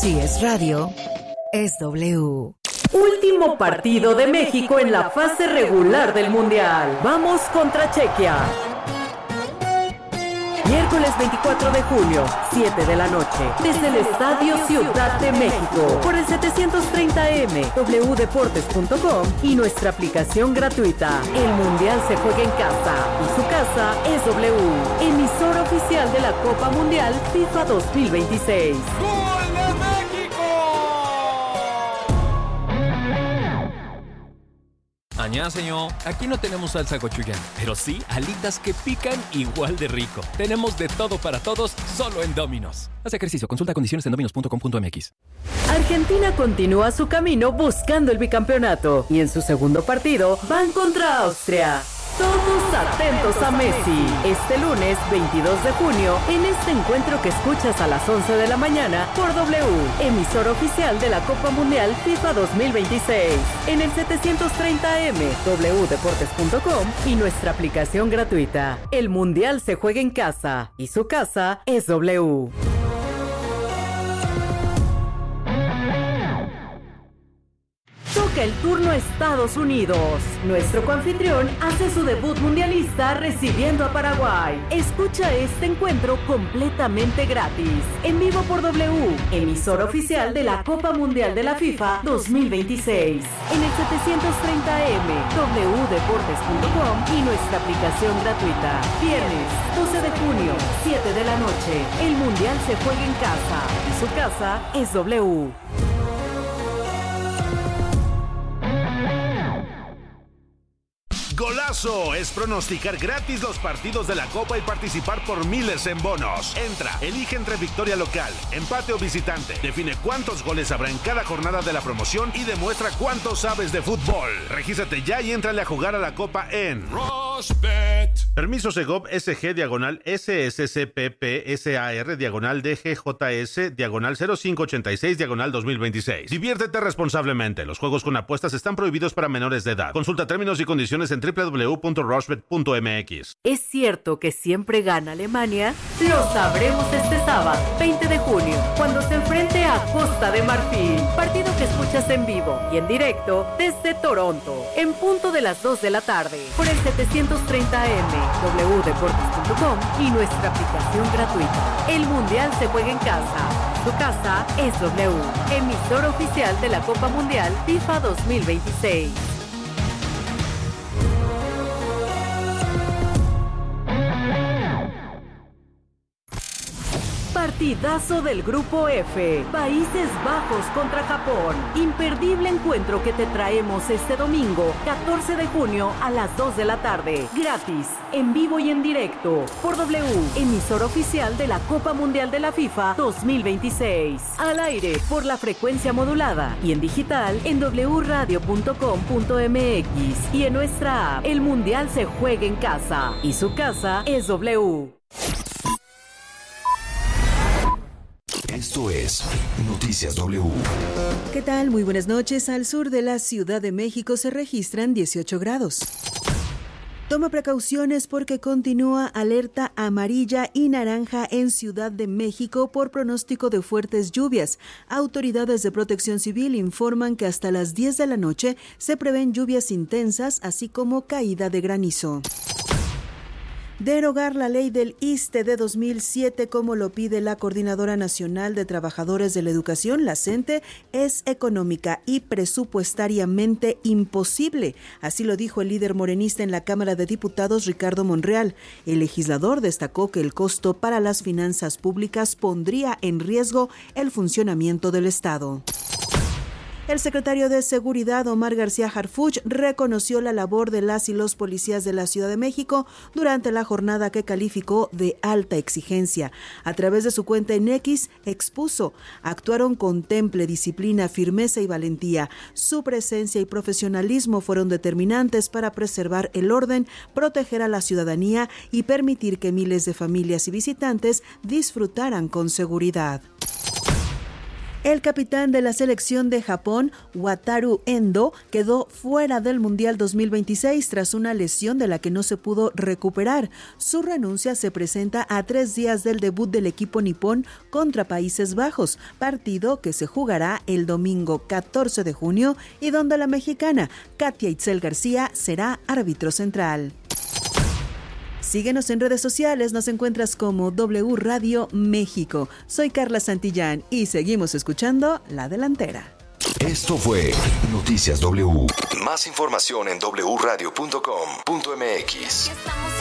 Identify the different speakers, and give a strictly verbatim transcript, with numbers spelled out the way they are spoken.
Speaker 1: Si es radio, es W.
Speaker 2: Último partido de México en la fase regular del Mundial. Vamos contra Chequia. Miércoles veinticuatro de junio, siete de la noche, desde el Estadio Ciudad de México, por el setecientos treinta eme, doble u deportes punto com y nuestra aplicación gratuita. El Mundial se juega en casa y su casa es W, emisora oficial de la Copa Mundial FIFA dos mil veintiséis.
Speaker 3: ¡Gol de México!
Speaker 4: Annyeonghaseyo. Aquí no tenemos salsa gochujang, pero sí alitas que pican igual de rico. Tenemos de todo para todos, solo en Domino's. Haz ejercicio, consulta condiciones en dominos punto com punto m x.
Speaker 2: Argentina continúa su camino buscando el bicampeonato y en su segundo partido van contra Austria. Todos atentos a Messi. Este lunes veintidós de junio, en este encuentro que escuchas a las once de la mañana por W, emisora oficial de la Copa Mundial FIFA dos mil veintiséis, en el setecientos treinta eme, doble u deportes punto com y nuestra aplicación gratuita. El Mundial se juega en casa y su casa es W. Toca el turno a Estados Unidos. Nuestro coanfitrión hace su debut mundialista recibiendo a Paraguay. Escucha este encuentro completamente gratis, en vivo por W, emisora oficial de la Copa Mundial de la FIFA dos mil veintiséis, en el setecientos treinta eme, doble u deportes punto com y nuestra aplicación gratuita. Viernes doce de junio, siete de la noche. El Mundial se juega en casa y su casa es W.
Speaker 5: Golazo es pronosticar gratis los partidos de la Copa y participar por miles en bonos. Entra, elige entre victoria local, empate o visitante. Define cuántos goles habrá en cada jornada de la promoción y demuestra cuánto sabes de fútbol. Regístrate ya y éntrale a jugar a la Copa en Rushbet. Permiso Segov S G diagonal S S C P P S A R diagonal D G J S diagonal cero cinco ochenta y seis diagonal dos mil veintiséis. Diviértete responsablemente. Los juegos con apuestas están prohibidos para menores de edad. Consulta términos y condiciones en doble u doble u doble u punto rushbet punto m x.
Speaker 2: ¿Es cierto que siempre gana Alemania? Lo sabremos este sábado, veinte de junio, cuando se enfrente a Costa de Marfil. Partido que escuchas en vivo y en directo desde Toronto, en punto de las dos de la tarde, por el setecientos treinta eme, doble u deportes punto com y nuestra aplicación gratuita. El Mundial se juega en casa. Su casa es W, emisora oficial de la Copa Mundial FIFA dos mil veintiséis. Partidazo del Grupo F, Países Bajos contra Japón. Imperdible encuentro que te traemos este domingo, catorce de junio a las dos de la tarde. Gratis, en vivo y en directo, por W, emisora oficial de la Copa Mundial de la FIFA dos mil veintiséis. Al aire, por la frecuencia modulada y en digital en doble u radio punto com punto m x y en nuestra app. El Mundial se juega en casa y su casa es W.
Speaker 6: Esto es Noticias W.
Speaker 7: ¿Qué tal? Muy buenas noches. Al sur de la Ciudad de México se registran dieciocho grados. Toma precauciones porque continúa alerta amarilla y naranja en Ciudad de México por pronóstico de fuertes lluvias. Autoridades de Protección Civil informan que hasta las diez de la noche se prevén lluvias intensas, así como caída de granizo. Derogar la ley del ISSSTE de dos mil siete, como lo pide la Coordinadora Nacional de Trabajadores de la Educación, la CENTE, es económica y presupuestariamente imposible. Así lo dijo el líder morenista en la Cámara de Diputados, Ricardo Monreal. El legislador destacó que el costo para las finanzas públicas pondría en riesgo el funcionamiento del Estado. El secretario de Seguridad, Omar García Harfuch, reconoció la labor de las y los policías de la Ciudad de México durante la jornada que calificó de alta exigencia. A través de su cuenta en X, expuso: actuaron con temple, disciplina, firmeza y valentía. Su presencia y profesionalismo fueron determinantes para preservar el orden, proteger a la ciudadanía y permitir que miles de familias y visitantes disfrutaran con seguridad. El capitán de la selección de Japón, Wataru Endo, quedó fuera del Mundial dos mil veintiséis tras una lesión de la que no se pudo recuperar. Su renuncia se presenta a tres días del debut del equipo nipón contra Países Bajos, partido que se jugará el domingo catorce de junio y donde la mexicana Katia Itzel García será árbitro central. Síguenos en redes sociales, nos encuentras como W Radio México. Soy Carla Santillán y seguimos escuchando La Delantera.
Speaker 6: Esto fue Noticias W. Más información en doble u radio punto com punto m x.